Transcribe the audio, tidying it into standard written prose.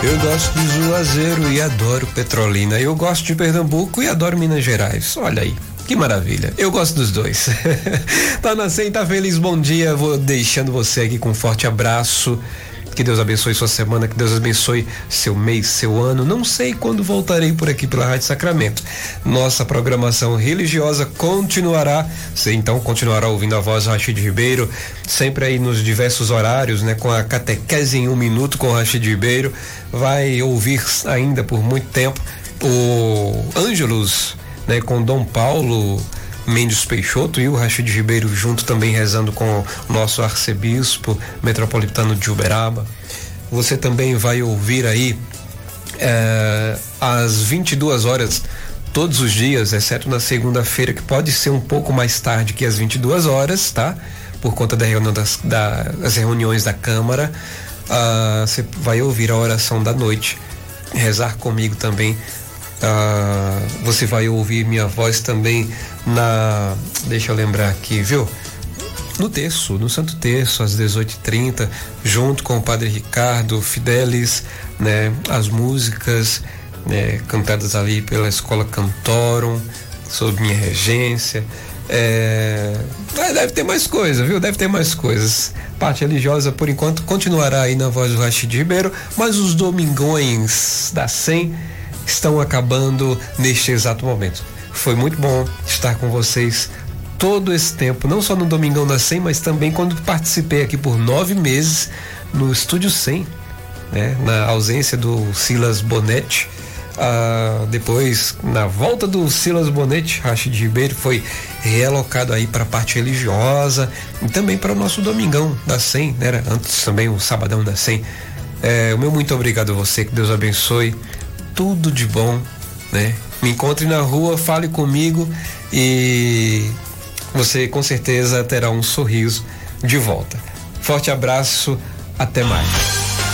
Eu gosto de Juazeiro e adoro Petrolina. Eu gosto de Pernambuco e adoro Minas Gerais. Olha aí, que maravilha. Eu gosto dos dois. Tá na 100, tá feliz, bom dia. Vou deixando você aqui com um forte abraço. Que Deus abençoe sua semana, que Deus abençoe seu mês, seu ano. Não sei quando voltarei por aqui pela Rádio Sacramento. Nossa programação religiosa continuará. Você então continuará ouvindo a voz Rachid Ribeiro, sempre aí nos diversos horários, né? Com a catequese em 1 minuto com o Rachid Ribeiro. Vai ouvir ainda por muito tempo o Ângelus, né? Com Dom Paulo Mendes Peixoto e o Rachid Ribeiro junto também rezando com o nosso arcebispo metropolitano de Uberaba. Você também vai ouvir aí às 22 horas todos os dias, exceto na segunda-feira, que pode ser um pouco mais tarde que às 22 horas, tá? Por conta da reunião das reuniões da Câmara. Você vai ouvir a oração da noite, rezar comigo também. Você vai ouvir minha voz também deixa eu lembrar aqui, viu? No Santo Terço, às 18h30, junto com o Padre Ricardo Fidelis, né? As músicas, né? Cantadas ali pela Escola Cantorum, sob minha regência. Deve ter mais coisa, viu? Deve ter mais coisas. Parte religiosa, por enquanto, continuará aí na voz do Rachid Ribeiro, mas os domingões da 100 estão acabando neste exato momento. Foi muito bom estar com vocês todo esse tempo, não só no Domingão da 100, mas também quando participei aqui por 9 meses no Estúdio 100, né? Na ausência do Silas Bonetti. Depois, na volta do Silas Bonetti, Rachid Ribeiro foi realocado aí para a parte religiosa e também para o nosso Domingão da 100, né? Antes também o Sabadão da 100. O meu muito obrigado a você, que Deus abençoe. Tudo de bom, né? Me encontre na rua, fale comigo e você com certeza terá um sorriso de volta. Forte abraço, até mais.